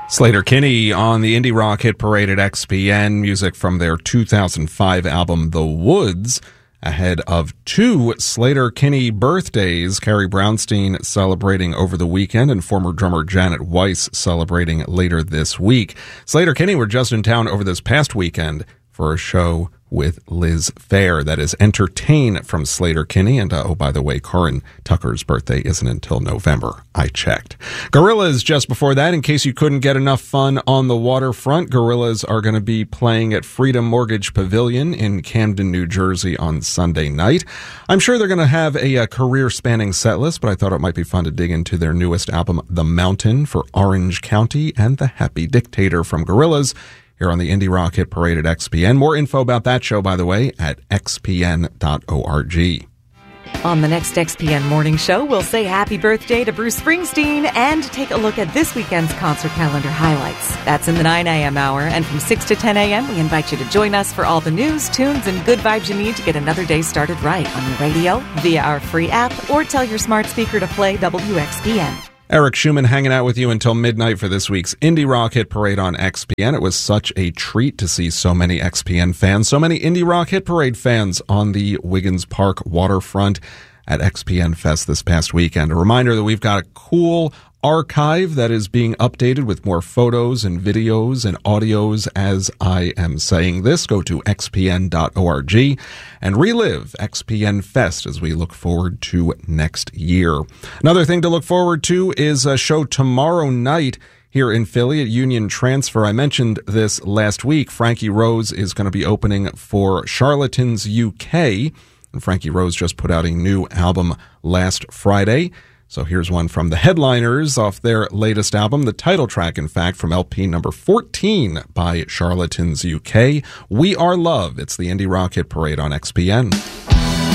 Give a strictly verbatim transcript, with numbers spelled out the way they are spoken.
Sleater-Kinney on the Indie Rock Hit Parade at X P N, music from their two thousand five album, The Woods, ahead of two Sleater-Kinney birthdays. Carrie Brownstein celebrating over the weekend and former drummer Janet Weiss celebrating later this week. Sleater-Kinney were just in town over this past weekend for a show with Liz Phair. That is Entertain from Sleater-Kinney. And, uh, oh, by the way, Corin Tucker's birthday isn't until November. I checked. Gorillaz just before that, in case you couldn't get enough fun on the waterfront. Gorillaz are going to be playing at Freedom Mortgage Pavilion in Camden, New Jersey on Sunday night. I'm sure they're going to have a, a career-spanning set list, but I thought it might be fun to dig into their newest album, The Mountain, for Orange County, and The Happy Dictator from Gorillaz, here on the Indie Rock Hit Parade at X P N. More info about that show, by the way, at x p n dot org. On the next X P N Morning Show, we'll say happy birthday to Bruce Springsteen and take a look at this weekend's concert calendar highlights. That's in the nine a.m. hour, and from six to ten a.m., we invite you to join us for all the news, tunes, and good vibes you need to get another day started right on your radio, via our free app, or tell your smart speaker to play W X P N. Eric Schumann hanging out with you until midnight for this week's Indie Rock Hit Parade on X P N. It was such a treat to see so many X P N fans, so many Indie Rock Hit Parade fans on the Wiggins Park waterfront at X P N Fest this past weekend. A reminder that we've got a cool archive that is being updated with more photos and videos and audios as I am saying this. Go to x p n dot org and relive X P N Fest as we look forward to next year. Another thing to look forward to is a show tomorrow night here in Philly at Union Transfer. I mentioned this last week. Frankie Rose is going to be opening for Charlatans U K, and Frankie Rose just put out a new album last Friday. So here's one from the headliners off their latest album, the title track, in fact, from L P number fourteen by Charlatans U K, We Are Love. It's the Indie Rock Hit Parade on X P N.